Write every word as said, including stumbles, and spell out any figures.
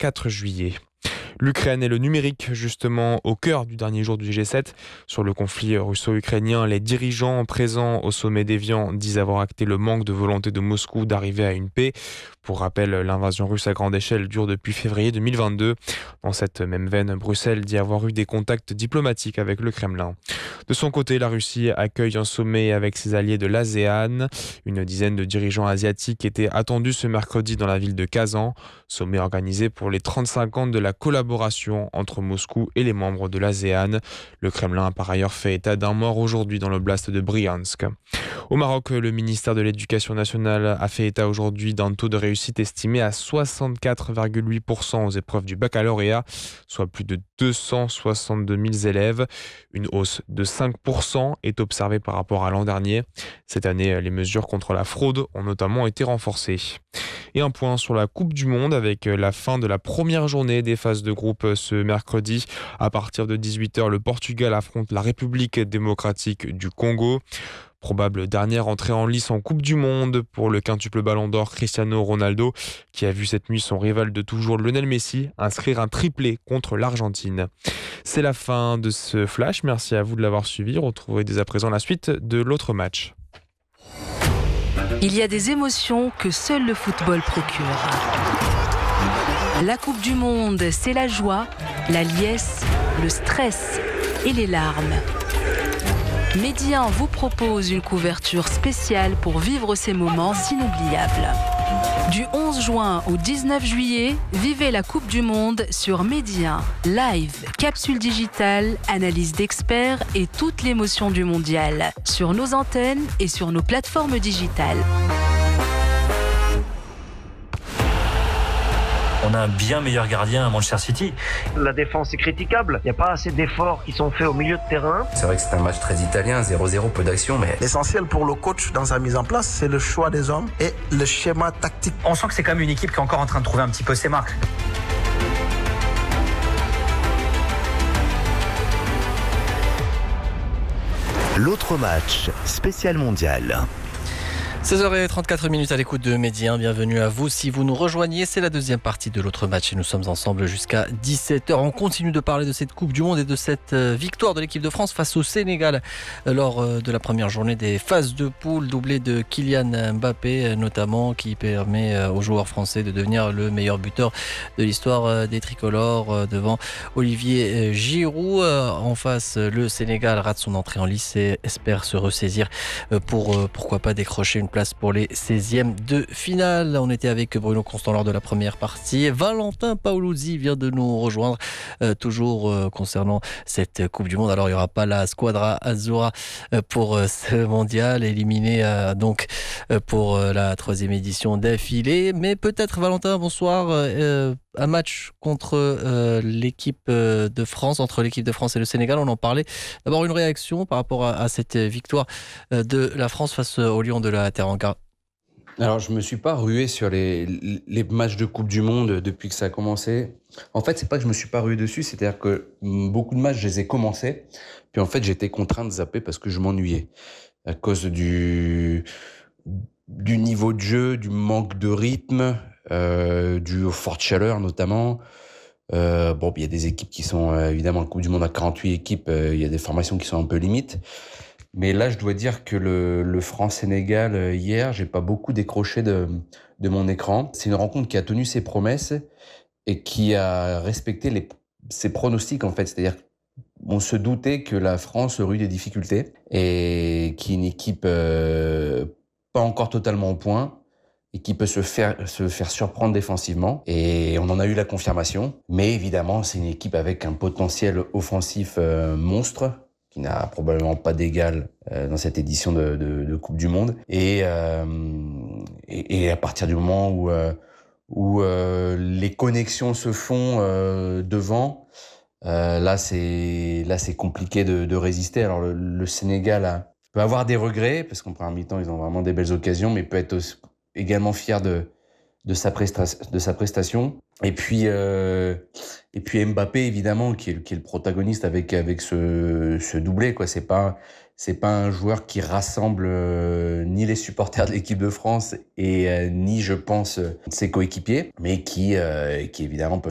quatre juillet. L'Ukraine et le numérique, justement, au cœur du dernier jour du G sept. Sur le conflit russo-ukrainien, les dirigeants présents au sommet d'Évian disent avoir acté le manque de volonté de Moscou d'arriver à une paix. Pour rappel, l'invasion russe à grande échelle dure depuis février deux mille vingt-deux. Dans cette même veine, Bruxelles dit avoir eu des contacts diplomatiques avec le Kremlin. De son côté, la Russie accueille un sommet avec ses alliés de l'ASEAN. Une dizaine de dirigeants asiatiques étaient attendus ce mercredi dans la ville de Kazan. Sommet organisé pour les trente-cinq ans de la collaboration entre Moscou et les membres de l'ASEAN. Le Kremlin a par ailleurs fait état d'un mort aujourd'hui dans l'oblast de Briansk. Au Maroc, le ministère de l'Éducation nationale a fait état aujourd'hui d'un taux de réussite estimé à soixante-quatre virgule huit pour cent aux épreuves du baccalauréat, soit plus de deux cent soixante-deux mille élèves. Une hausse de cinq pour cent est observée par rapport à l'an dernier. Cette année, les mesures contre la fraude ont notamment été renforcées. Et un point sur la Coupe du Monde avec la fin de la première journée des phases de groupe ce mercredi. À partir de dix-huit heures, le Portugal affronte la République démocratique du Congo. Probable dernière entrée en lice en Coupe du Monde pour le quintuple ballon d'or Cristiano Ronaldo, qui a vu cette nuit son rival de toujours Lionel Messi inscrire un triplé contre l'Argentine. C'est la fin de ce flash. Merci à vous de l'avoir suivi. Retrouvez dès à présent la suite de l'autre match. Il y a des émotions que seul le football procure. La Coupe du Monde, c'est la joie, la liesse, le stress et les larmes. Medi un vous propose une couverture spéciale pour vivre ces moments inoubliables. Du onze juin au dix-neuf juillet, vivez la Coupe du Monde sur Medi un. Live, capsule digitale, analyse d'experts et toute l'émotion du mondial. Sur nos antennes et sur nos plateformes digitales. On a un bien meilleur gardien à Manchester City. La défense est critiquable. Il n'y a pas assez d'efforts qui sont faits au milieu de terrain. C'est vrai que c'est un match très italien, zéro zéro, peu d'action. Mais l'essentiel pour le coach dans sa mise en place, c'est le choix des hommes et le schéma tactique. On sent que c'est quand même une équipe qui est encore en train de trouver un petit peu ses marques. L'autre match, spécial mondial. seize heures trente-quatre minutes à l'écoute de Medi un. Bienvenue à vous. Si vous nous rejoignez, c'est la deuxième partie de l'autre match et nous sommes ensemble jusqu'à dix-sept heures. On continue de parler de cette Coupe du Monde et de cette victoire de l'équipe de France face au Sénégal lors de la première journée des phases de poule, doublé de Kylian Mbappé notamment, qui permet aux joueurs français de devenir le meilleur buteur de l'histoire des tricolores devant Olivier Giroud. En face, le Sénégal rate son entrée en lice et espère se ressaisir pour pourquoi pas décrocher une place pour les seizièmes de finale. On était avec Bruno Constant lors de la première partie. Valentin Paoluzzi vient de nous rejoindre, euh, toujours euh, concernant cette Coupe du Monde. Alors, il n'y aura pas la Squadra Azzurra euh, pour euh, ce mondial, éliminé euh, donc euh, pour euh, la troisième édition d'affilée. Mais peut-être, Valentin, bonsoir. Euh, un match contre euh, l'équipe de France, entre l'équipe de France et le Sénégal, on en parlait. D'abord, une réaction par rapport à, à cette victoire de la France face aux Lions de la Teranga. Alors, je me suis pas rué sur les, les matchs de Coupe du Monde depuis que ça a commencé. En fait, c'est pas que je me suis pas rué dessus, c'est-à-dire que beaucoup de matchs, je les ai commencés, puis en fait, j'étais contraint de zapper parce que je m'ennuyais à cause du du niveau de jeu, du manque de rythme, euh, dû aux fortes chaleurs notamment. Euh, bon, il y a des équipes qui sont euh, évidemment, la Coupe du Monde à quarante-huit équipes, il euh, y a des formations qui sont un peu limites. Mais là, je dois dire que le, le France-Sénégal, euh, hier, j'ai pas beaucoup décroché de, de mon écran. C'est une rencontre qui a tenu ses promesses et qui a respecté les, ses pronostics, en fait. C'est-à-dire qu'on se doutait que la France aurait eu des difficultés et qui est une équipe euh, pas encore totalement au point et qui peut se faire, se faire surprendre défensivement. Et on en a eu la confirmation. Mais évidemment, c'est une équipe avec un potentiel offensif euh, monstre, qui n'a probablement pas d'égal euh, dans cette édition de, de, de Coupe du Monde. Et, euh, et, et à partir du moment où, euh, où euh, les connexions se font euh, devant, euh, là, c'est, là c'est compliqué de, de résister. Alors le, le Sénégal a, peut avoir des regrets, parce qu'en première mi-temps, ils ont vraiment des belles occasions, mais peut être aussi, également fier de, de, sa presta- de sa prestation. Et puis, euh, et puis Mbappé, évidemment, qui est, qui est le protagoniste avec, avec ce, ce doublé, quoi. C'est pas, c'est pas un joueur qui rassemble euh, ni les supporters de l'équipe de France et euh, ni, je pense, ses coéquipiers, mais qui, euh, qui évidemment peut